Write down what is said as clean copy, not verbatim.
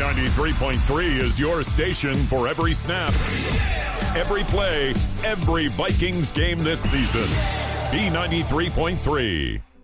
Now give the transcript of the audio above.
B93.3 is your station for every snap, every play, every Vikings game this season. B93.3.